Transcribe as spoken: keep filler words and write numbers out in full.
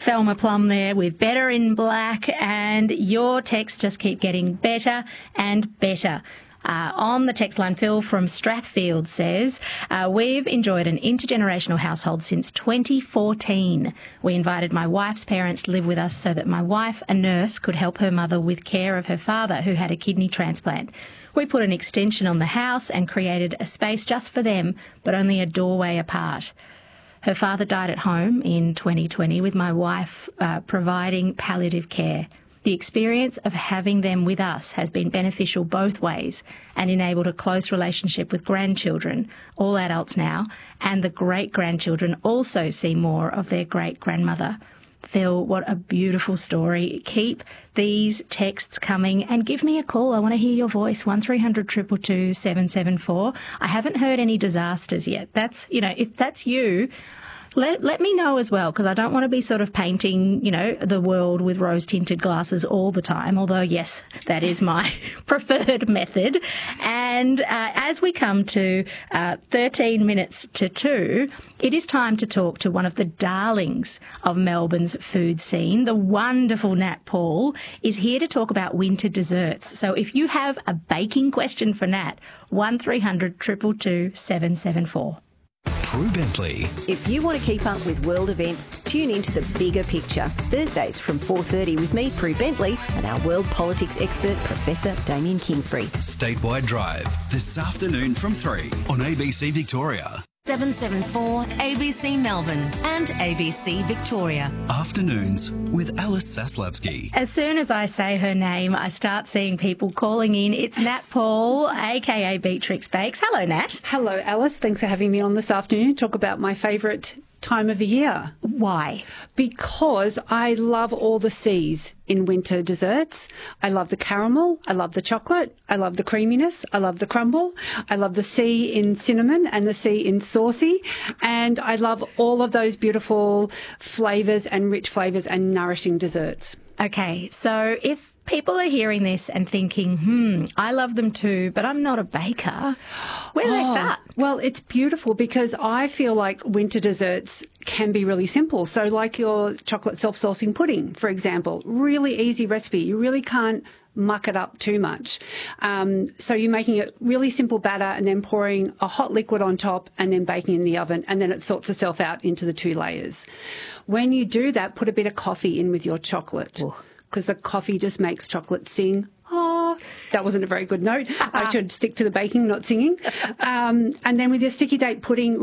Thelma Plum there with Better in Black, and your texts just keep getting better and better. Uh, on the text line, Phil from Strathfield says, uh, we've enjoyed an intergenerational household since twenty fourteen. We invited my wife's parents to live with us so that my wife, a nurse, could help her mother with care of her father who had a kidney transplant. We put an extension on the house and created a space just for them, but only a doorway apart. Her father died at home in twenty twenty with my wife uh, providing palliative care. The experience of having them with us has been beneficial both ways and enabled a close relationship with grandchildren, all adults now, and the great-grandchildren also see more of their great-grandmother. Phil, what a beautiful story. Keep these texts coming and give me a call. I want to hear your voice, one three hundred two two two seven seven four. I haven't heard any disasters yet. That's, you know, if that's you, Let let me know as well, because I don't want to be sort of painting, you know, the world with rose-tinted glasses all the time, although, yes, that is my preferred method. And uh, as we come to uh, thirteen minutes to two, it is time to talk to one of the darlings of Melbourne's food scene. The wonderful Nat Paul is here to talk about winter desserts. So if you have a baking question for Nat, one three hundred two two two seven seven four. Prue Bentley. If you want to keep up with world events, tune into The Bigger Picture, Thursdays from four thirty with me, Prue Bentley, and our world politics expert, Professor Damien Kingsbury. Statewide Drive, this afternoon from three on A B C Victoria. seven seven four A B C Melbourne and A B C Victoria. Afternoons with Alice Saslavsky. As soon as I say her name, I start seeing people calling in. It's Nat Paul, a k a. Beatrix Bakes. Hello, Nat. Hello, Alice. Thanks for having me on this afternoon to talk about my favourite time of the year. Why? Because I love all the C's in winter desserts. I love the caramel. I love the chocolate. I love the creaminess. I love the crumble. I love the C in cinnamon and the C in saucy. And I love all of those beautiful flavours and rich flavours and nourishing desserts. Okay, so if people are hearing this and thinking, hmm, I love them too, but I'm not a baker, where do oh, they start? Well, it's beautiful because I feel like winter desserts can be really simple. So like your chocolate self-saucing pudding, for example, really easy recipe. You really can't muck it up too much. Um, so you're making a really simple batter and then pouring a hot liquid on top and then baking in the oven, and then it sorts itself out into the two layers. When you do that, put a bit of coffee in with your chocolate, because the coffee just makes chocolate sing. Oh, that wasn't a very good note. I should stick to the baking, not singing. Um, and then with your sticky date pudding,